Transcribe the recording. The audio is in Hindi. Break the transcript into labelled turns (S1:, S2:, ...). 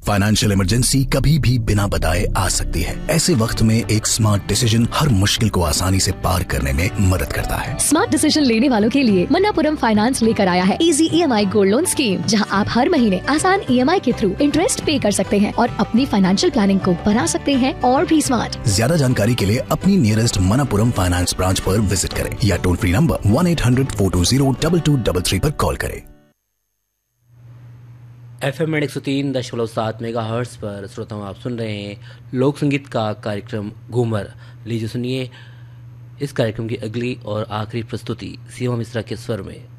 S1: फाइनेंशियल इमरजेंसी कभी भी बिना बताए आ सकती है। ऐसे वक्त में एक स्मार्ट डिसीजन हर मुश्किल को आसानी से पार करने में मदद करता है।
S2: स्मार्ट डिसीजन लेने वालों के लिए मन्नापुरम फाइनेंस लेकर आया है easy EMI gold loan scheme, जहां आप हर महीने आसान EMI के थ्रू इंटरेस्ट पे कर सकते हैं और अपनी फाइनेंशियल प्लानिंग को बना सकते हैं और भी स्मार्ट।
S1: ज्यादा जानकारी के लिए अपनी नियरेस्ट मन्नापुरम फाइनेंस ब्रांच पर विजिट करें या टोल फ्री नंबर 1-800-420-2233 पर कॉल करें।
S3: FM 103.7 मेगाहर्ट्ज पर श्रोताओं आप सुन रहे हैं लोक संगीत का कार्यक्रम घूमर। लीजिए सुनिए इस कार्यक्रम की अगली और आखिरी प्रस्तुति सीमा मिश्रा के स्वर में।